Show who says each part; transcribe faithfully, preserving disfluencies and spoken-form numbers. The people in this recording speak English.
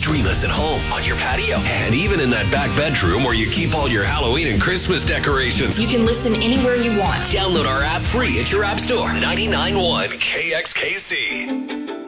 Speaker 1: Stream us at home, on your patio, and even in that back bedroom where you keep all your Halloween and Christmas decorations.
Speaker 2: You can listen anywhere you want.
Speaker 1: Download our app free at your app store. ninety-nine point one K X K C.